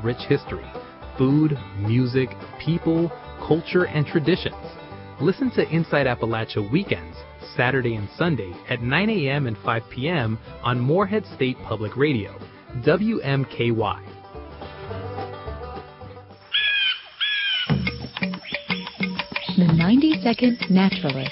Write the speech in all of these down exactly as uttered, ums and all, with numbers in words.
rich history, food, music, people, culture, and traditions. Listen to Inside Appalachia weekends, Saturday and Sunday at nine a.m. and five p.m. on Morehead State Public Radio, W M K Y. The ninety second Naturalist.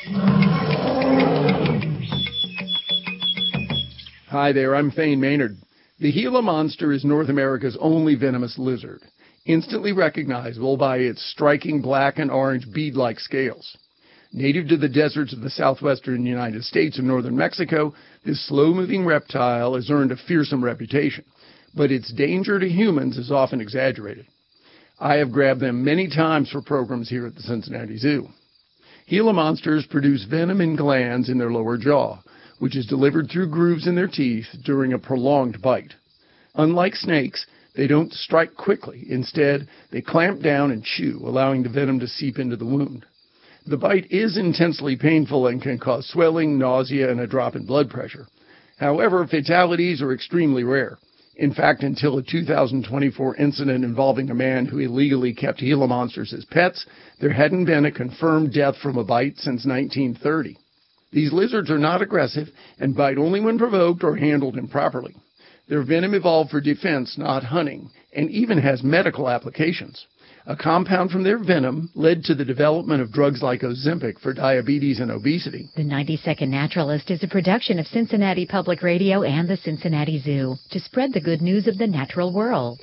Hi there, I'm Thane Maynard. The Gila monster is North America's only venomous lizard, instantly recognizable by its striking black and orange bead-like scales. Native to the deserts of the southwestern United States and northern Mexico, this slow-moving reptile has earned a fearsome reputation, but its danger to humans is often exaggerated. I have grabbed them many times for programs here at the Cincinnati Zoo. Gila monsters produce venom in glands in their lower jaw, which is delivered through grooves in their teeth during a prolonged bite. Unlike snakes, they don't strike quickly. Instead, they clamp down and chew, allowing the venom to seep into the wound. The bite is intensely painful and can cause swelling, nausea, and a drop in blood pressure. However, fatalities are extremely rare. In fact, until a two thousand twenty-four incident involving a man who illegally kept Gila monsters as pets, there hadn't been a confirmed death from a bite since nineteen thirty. These lizards are not aggressive and bite only when provoked or handled improperly. Their venom evolved for defense, not hunting, and even has medical applications. A compound from their venom led to the development of drugs like Ozempic for diabetes and obesity. The ninety second Naturalist is a production of Cincinnati Public Radio and the Cincinnati Zoo to spread the good news of the natural world.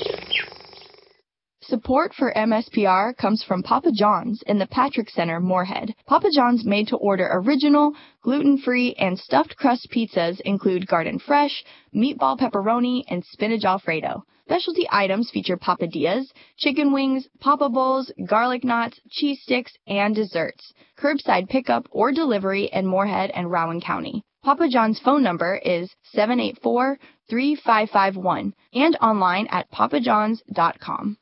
Support for M S P R comes from Papa John's in the Patrick Center, Morehead. Papa John's made-to-order original, gluten-free, and stuffed crust pizzas include garden fresh, meatball pepperoni, and spinach alfredo. Specialty items feature papadillas, chicken wings, papa bowls, garlic knots, cheese sticks, and desserts. Curbside pickup or delivery in Morehead and Rowan County. Papa John's phone number is seven eight four, three five five one and online at papa johns dot com.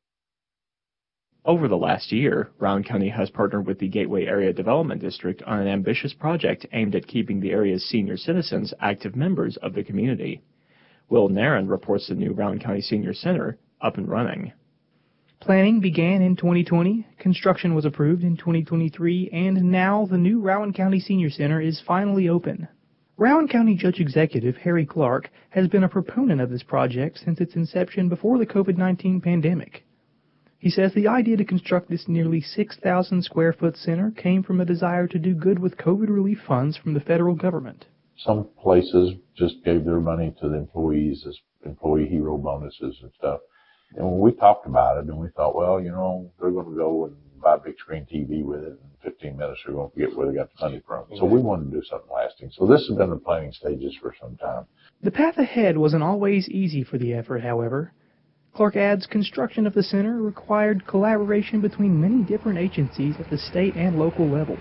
Over the last year, Rowan County has partnered with the Gateway Area Development District on an ambitious project aimed at keeping the area's senior citizens active members of the community. Will Nairn reports the new Rowan County Senior Center up and running. Planning began in twenty twenty, construction was approved in twenty twenty-three, and now the new Rowan County Senior Center is finally open. Rowan County Judge Executive Harry Clark has been a proponent of this project since its inception before the COVID nineteen pandemic. He says the idea to construct this nearly six thousand square foot center came from a desire to do good with COVID relief funds from the federal government. Some places just gave their money to the employees as employee hero bonuses and stuff. And when we talked about it, and we thought, well, you know, they're going to go and buy a big screen T V with it. In fifteen minutes, they're going to forget where they got the money from. So we wanted to do something lasting. So this has been the planning stages for some time. The path ahead wasn't always easy for the effort, however. Clark adds construction of the center required collaboration between many different agencies at the state and local level.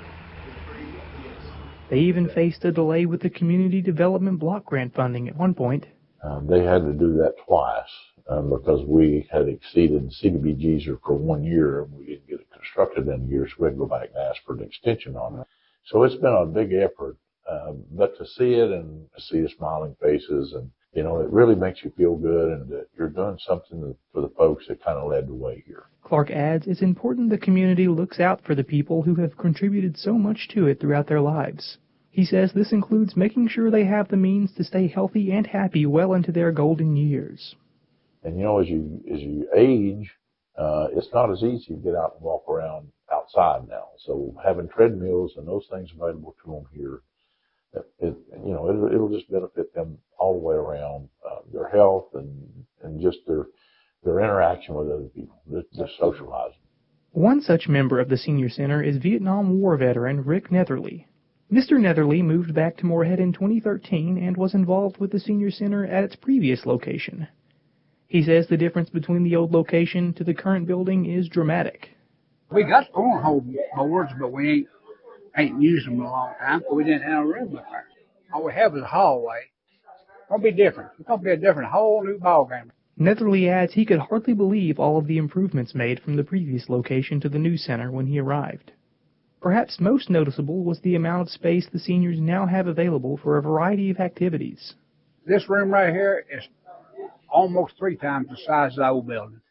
They even faced a delay with the Community Development Block Grant funding at one point. Um, they had to do that twice um, because we had exceeded C D B Gs for one year and we didn't get it constructed in a year, so we had to go back and ask for an extension on it. So it's been a big effort, uh, but to see it and to see the smiling faces and you know, it really makes you feel good and that you're doing something for the folks that kind of led the way here. Clark adds it's important the community looks out for the people who have contributed so much to it throughout their lives. He says this includes making sure they have the means to stay healthy and happy well into their golden years. And, you know, as you as you age, uh, it's not as easy to get out and walk around outside now. So having treadmills and those things available to them here, It, you know, it'll, it'll just benefit them all the way around, uh, their health and, and just their their interaction with other people, their, their socializing. One such member of the Senior Center is Vietnam War veteran Rick Netherly. Mister Netherly moved back to Morehead in twenty thirteen and was involved with the Senior Center at its previous location. He says the difference between the old location to the current building is dramatic. We got cornhole boards, but we ain't ain't used them in a long time, so we didn't have a room up there. All we have is a hallway. It's going to be different. It's going to be a different, whole new ballgame. Netherly adds he could hardly believe all of the improvements made from the previous location to the new center when he arrived. Perhaps most noticeable was the amount of space the seniors now have available for a variety of activities. This room right here is almost three times the size of the old building.